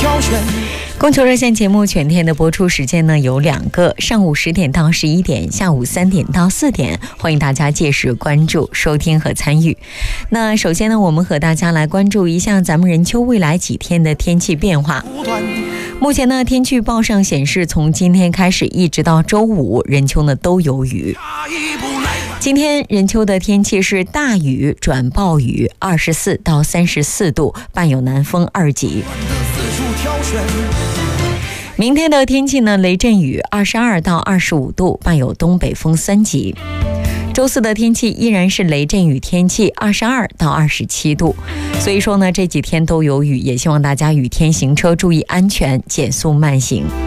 挑选。 供求热线节目全天的播出时间呢有2个，上午10点到11点，下午3点到4点，欢迎大家届时关注、收听和参与。那首先呢，我们和大家来关注一下咱们任丘未来几天的天气变化。目前呢，天气预报上显示，从今天开始一直到周五，任丘呢都有雨。今天任丘的天气是大雨转暴雨，24到34度，伴有南风2级。明天的天气呢，雷阵雨，22到25度，伴有东北风3级。周四的天气依然是雷阵雨天气，22到27度。所以说呢，这几天都有雨，也希望大家雨天行车注意安全，减速慢行。